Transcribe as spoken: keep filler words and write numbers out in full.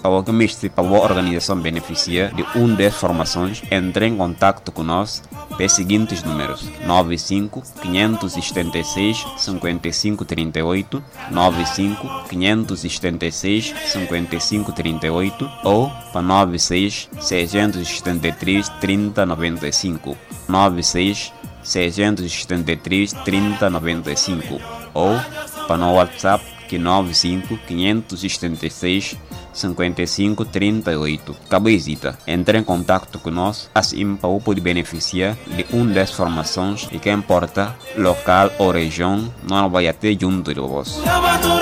ou que mestre para a organização beneficia de uma das formações, entre em contato conosco pelos seguintes números: nove cinco, cinco sete seis, cinco cinco três oito, nove cinco, cinco sete seis, cinco cinco três oito ou para nove seis, seis sete três, trinta noventa e cinco, nove seis, seis sete três, trinta noventa e cinco ou para no WhatsApp que nove cinco, cinco sete seis, cinco cinco três oito. Cabezita, entre em contato conosco, assim para poder beneficiar de uma das formações e que importa local ou região, não vai até junto de você.